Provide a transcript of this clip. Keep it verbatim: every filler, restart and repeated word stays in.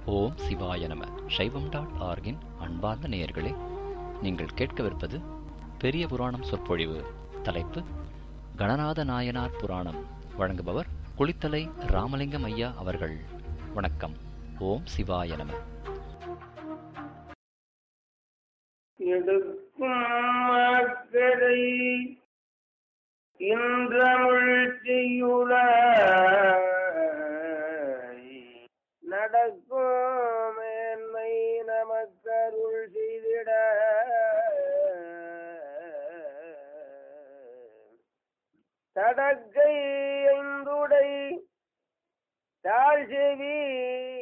ஓம் சிவாய நம. சைவம் டாட் ஆர்கின் அன்பார்ந்த நேயர்களே, நீங்கள் கேட்கவிருப்பது பெரிய புராணம் சொற்பொழிவு. தலைப்பு கணநாத நாயனார் புராணம். வழங்குபவர் குளித்தலை ராமலிங்கம் ஐயா அவர்கள். வணக்கம். ஓம் சிவாய நம. எடுக்கும் இன்றமுழ்ச்சியுள நடக்கும் மேன்மை நமக்கருள் செய்திட தடக்கை ஐந்துடை தாழ்செவி